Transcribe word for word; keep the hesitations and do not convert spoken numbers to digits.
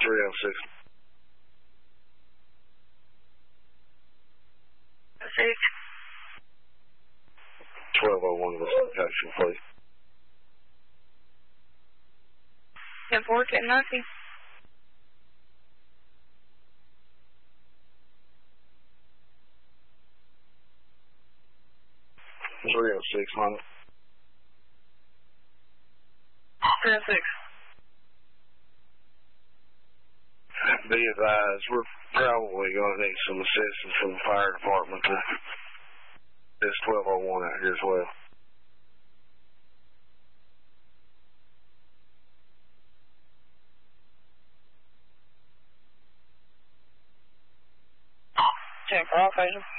three oh six. Six. twelve oh one was action, please. ten four, ten nothing. three oh six, Honda. three oh six. Be advised, we're probably going to need some assistance from the fire department to this twelve oh one out here as well. ten four, I'll phase him.